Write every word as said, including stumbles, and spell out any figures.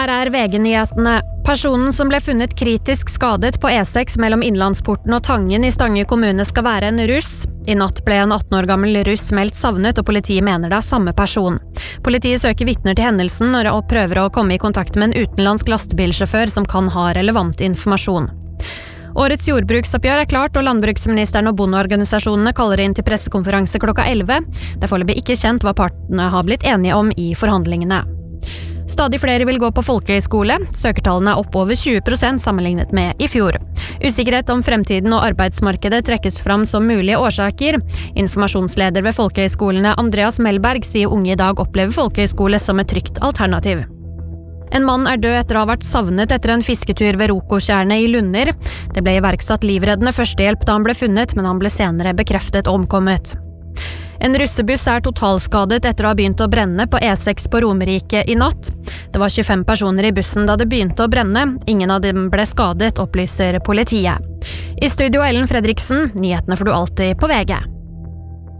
Her er V G-nyhetene. Personen som ble funnet kritisk skadet på E seks mellom Innlandsporten og Tangen i Stange kommune skal være en russ. I natt ble en atten år gammel russ meldt savnet, og politiet mener det er samme person. Politiet søker vitner til hendelsen og prøver å komme i kontakt med en utenlandsk lastebilsjåfør som kan ha relevant informasjon. Årets jordbruksoppgjør er klart, og landbruksministeren og bondeorganisasjonene kaller inn til pressekonferanse klokka elleve. Det er foreløpig ikke kjent hva partene har blitt enige om i forhandlingene. Stadig flere vil gå på folkehøyskole. Søkertallene er opp over tjue prosent sammenlignet med i fjor. Usikkerhet om fremtiden og arbeidsmarkedet trekkes fram som mulige årsaker. Informasjonsleder ved folkehøyskolene Andreas Melberg sier unge i dag opplever folkehøyskole som et trygt alternativ. En mann er død etter å ha vært savnet etter en fisketur ved Rokotjernet i Lunder. Det ble iverksatt livreddende førstehjelp da han ble funnet, men han ble senere bekreftet omkommet. En russebuss er totalskadet etter å ha begynt å brenne på E seks på Romerike i natt. Det var tjuefem personer i bussen da det begynte å brenne. Ingen av dem ble skadet, opplyser politiet. I studio Ellen Fredriksen, nyhetene får du alltid på V G.